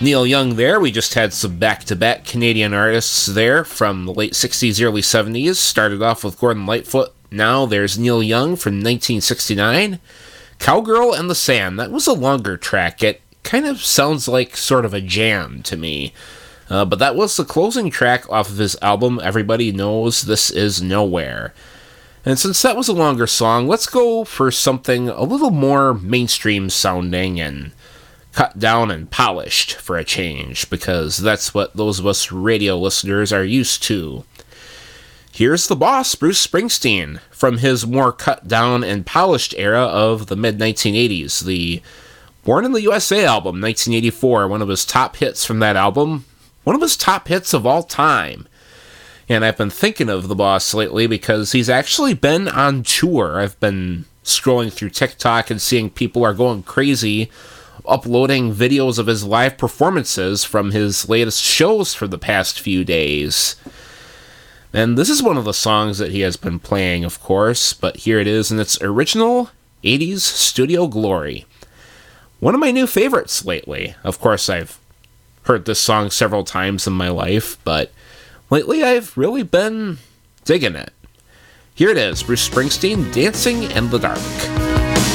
Neil Young there. We just had some back-to-back Canadian artists there from the late 60s, early 70s. Started off with Gordon Lightfoot. Now there's Neil Young from 1969. Cowgirl and the Sand. That was a longer track. It kind of sounds like sort of a jam to me. But that was the closing track off of his album, Everybody Knows This Is Nowhere. And since that was a longer song, let's go for something a little more mainstream sounding and cut down and polished for a change, because that's what those of us radio listeners are used to. Here's the boss, Bruce Springsteen, from his more cut down and polished era of the mid-1980s, the Born in the USA album, 1984, one of his top hits from that album, one of his top hits of all time. And I've been thinking of the boss lately because he's actually been on tour. I've been scrolling through TikTok and seeing people are going crazy uploading videos of his live performances from his latest shows for the past few days. And this is one of the songs that he has been playing, of course, but here it is in its original 80s studio glory. One of my new favorites lately. Of course, I've heard this song several times in my life, but lately I've really been digging it. Here it is, Bruce Springsteen, Dancing in the Dark.